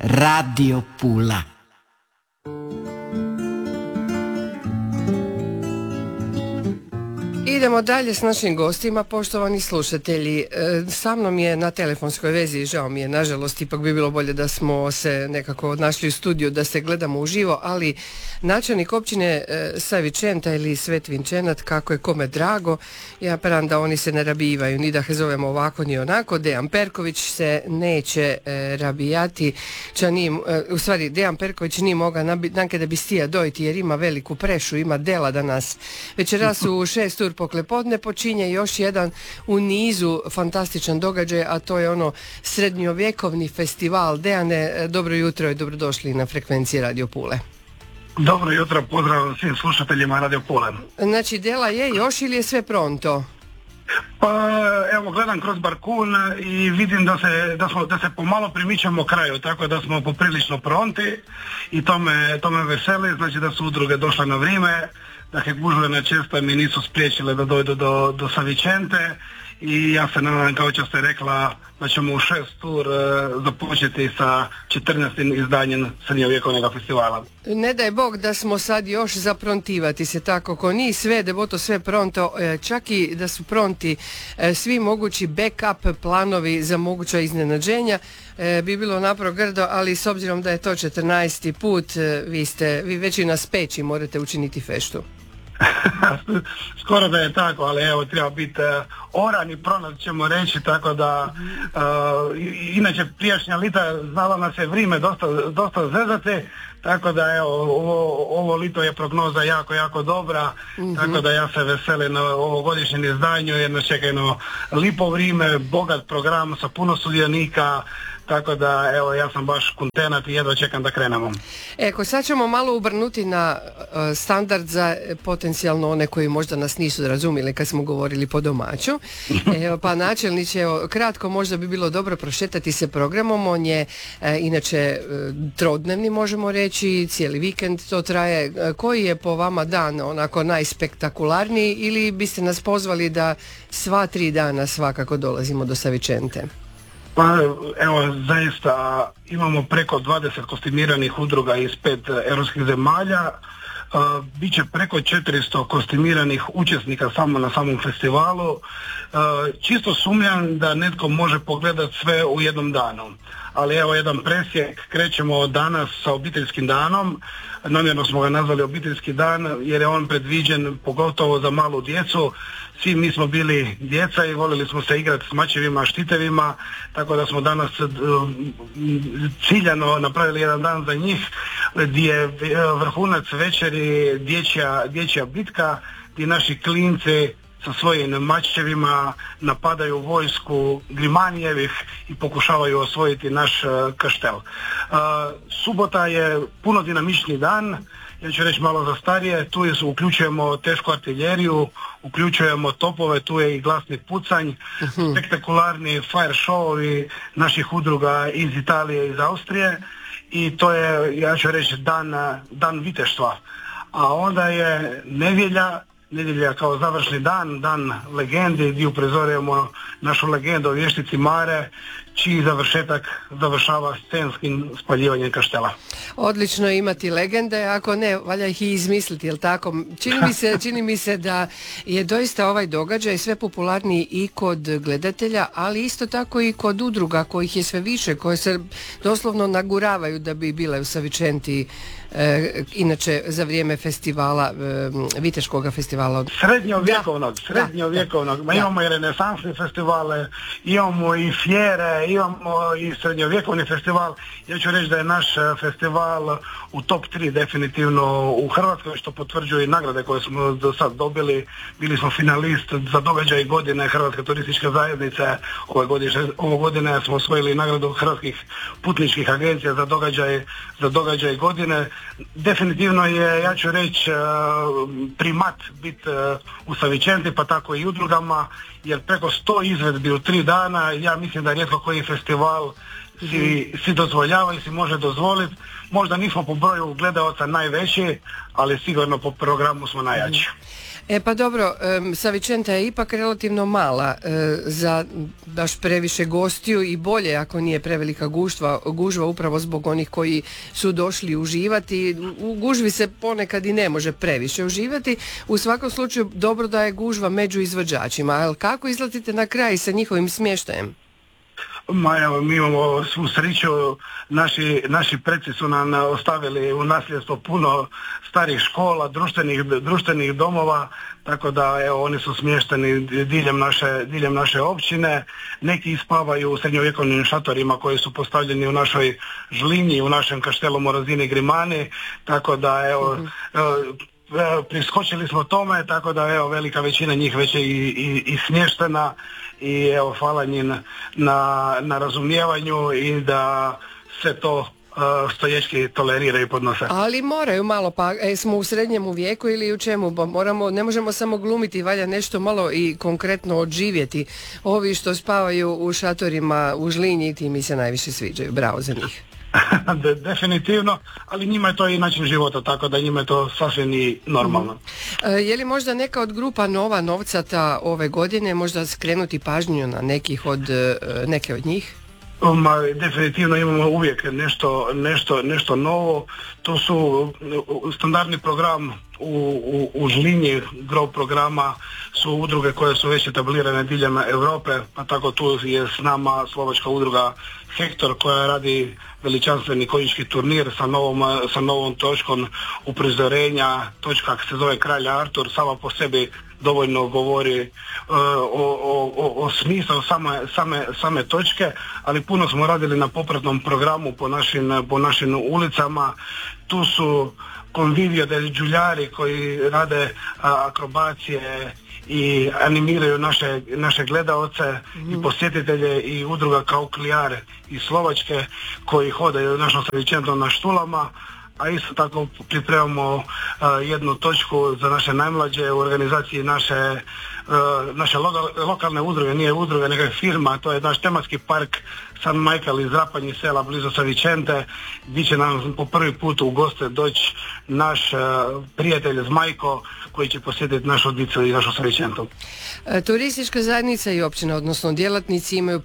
Radio Pula. Idemo dalje s našim gostima, poštovani slušatelji. Sa mnom je na telefonskoj vezi, žao mi je, nažalost, ipak bi bilo bolje da smo se nekako našli u studiju, da se gledamo uživo, ali načelnik općine Savičenta ili Svet Vinčenat, kako je kome drago, ja peram da oni se ne rabijivaju, ni da he zovemo ovako ni onako. Dejan Perković se neće rabijati, u stvari Dejan Perković nije moga nanke da bi stija dojti jer ima veliku prešu, ima dela danas. Večeras u 6 ur poklepodne počinje još jedan u nizu fantastičan događaj, a to je ono srednjovjekovni festival. Dejane, dobro jutro i dobrodošli na frekvenciji Radio Pule. Dobro jutro, pozdrav svim slušateljima Radio Pule. Znači, dela je još ili je sve pronto? Pa evo, gledam kroz barkun i vidim da se pomalo primičamo kraju, tako da smo poprilično pronti i to me veseli, znači da su udruge došle na vrijeme, da he gužve na često mi nisu spriječile da dojdu do Savičente i ja se nadam, kao što ste rekla, da ćemo u 6 tur započeti sa 14. izdanjem srednjovjekovnog festivala. Ne daj Bog da smo sad još zaprontivati se tako, ko ni sve, da bo to sve pronto, čak i da su pronti svi mogući backup planovi za moguća iznenađenja, bi bilo napravo grdo, ali s obzirom da je to 14. put, vi već i na speći morate učiniti feštu. Skoro da je tako, ali evo, treba biti oran i pronat, ćemo reći, tako da inače prijašnja lita znala nas je vrijeme dosta zezate, tako da evo, ovo lito je prognoza jako dobra, tako da ja se veselim na ovogodišnjem izdanju jer nas čeka jedno lipo vrijeme, bogat program sa puno sudionika. Tako da, evo, ja sam baš kontenat i jedva čekam da krenemo. Eko, sad ćemo malo ubrnuti na standard za potencijalno one koji možda nas nisu razumjeli kad smo govorili po domaću. Evo, pa načelniče, evo, kratko možda bi bilo dobro prošetati se programom. On je inače trodnevni, možemo reći, cijeli vikend to traje. Koji je po vama dan onako najspektakularniji ili biste nas pozvali da sva 3 dana svakako dolazimo do Savičente? Pa evo, zaista imamo preko 20 kostimiranih udruga iz 5 europskih zemalja, biće preko 400 kostimiranih učesnika samo na samom festivalu. Čisto sumnjam da netko može pogledati sve u jednom danu, ali evo jedan presjek, krećemo danas sa obiteljskim danom. Namjerno smo ga nazvali obiteljski dan jer je on predviđen pogotovo za malu djecu. Svi mi smo bili djeca i volili smo se igrati s mačevima, štitevima, tako da smo danas ciljano napravili jedan dan za njih gdje je vrhunac večeri dječja bitka, gdje naši klinci sa svojim mačevima napadaju vojsku Grimanijevih i pokušavaju osvojiti naš kaštel. Subota je puno dinamični dan, ja ću reći malo za starije, tu uključujemo tešku artiljeriju, uključujemo topove, tu je i glasni pucanj, spektakularni fire showovi naših udruga iz Italije i iz Austrije i to je, ja ću reći, dan viteštva. A onda je nedjelja kao završni dan legendi gdje uprizorujemo našu legendu o vještici Mare, čiji završetak završava scenskim spaljivanjem kaštela. Odlično imati legende, ako ne, valja ih i izmisliti, jel tako? Čini mi se da je doista ovaj događaj sve popularniji i kod gledatelja, ali isto tako i kod udruga kojih je sve više, koje se doslovno naguravaju da bi bile u Savičenti, inače za vrijeme festivala, Viteškoga festivala. Srednjovjekovnog. Imamo i renesansne festivale, imamo i fjere, imamo i srednjovjekovni festival. Ja ću reći da je naš festival u top 3 definitivno u Hrvatskoj, što potvrđuje i nagrade koje smo do sad dobili. Bili smo finalist za događaj godine Hrvatske turističke zajednice. Ove godine smo osvojili nagradu Hrvatskih putničkih agencija za događaj godine. Definitivno je, ja ću reći, primat biti u Savičenti, pa tako i udrugama, jer preko 100 izvedbi u 3 dana, ja mislim da rijetko koji festival si dozvoljava i si može dozvoliti. Možda nismo po broju gledalaca najveći, ali sigurno po programu smo najjači. Pa dobro, Savičenta je ipak relativno mala za baš previše gostiju i bolje ako nije prevelika gužva upravo zbog onih koji su došli uživati. U gužvi se ponekad i ne može previše uživati. U svakom slučaju dobro da je gužva među izvođačima. Ali kako izlatite na kraj sa njihovim smještajem? Evo, mi imamo svu sreću, naši preci su nam ostavili u nasljedstvo puno starih škola, društvenih domova, tako da evo, oni su smješteni diljem naše općine. Neki spavaju u srednjovjekovnim šatorima koji su postavljeni u našoj Žlinji, u našem kaštelu Morozini Grimani, tako da evo, priskočili smo tome, tako da evo, velika većina njih već je i smještena i evo, hvala njim na razumijevanju i da sve to stoječki toleriraju i podnose. Ali moraju malo, pa smo u srednjemu vijeku ili u čemu, pa ne možemo samo glumiti, valja nešto malo i konkretno odživjeti. Ovi što spavaju u šatorima u Žlinji, ti mi se najviše sviđaju, bravo za njih. Definitivno, ali njima je to i način života, tako da njima je to sasvim i normalno. Je li možda neka od grupa nova novcata ove godine možda skrenuti pažnju na neke od njih? Definitivno imamo uvijek nešto novo. To su standardni program u Žlinji, gro programa su udruge koje su već etablirane diljem Europe, pa tako tu je s nama slovačka udruga Hektor koja radi veličanstveni konjički turnir sa novom točkom uprizorenja. Točka se zove Kralja Artur, sama po sebi dovoljno govori o smislu same točke, ali puno smo radili na popratnom programu po našim ulicama. Tu su konvivio del Giuliari koji rade akrobacije i animiraju naše gledaoce i posjetitelje i udruga kao Kliar iz Slovačke koji hodaju našom Savičentom na štulama, a isto tako pripremamo jednu točku za naše najmlađe u organizaciji naše lokalne udruge, nije udruga nego je firma, to je naš tematski park San Michael iz Rapanji sela blizu Savičente, gdje će nam po prvi put u goste doći naš prijatelj Zmajko koji će posjetiti našu dicu i našu Savičentu. Turistička zajednica i općina, odnosno djelatnici imaju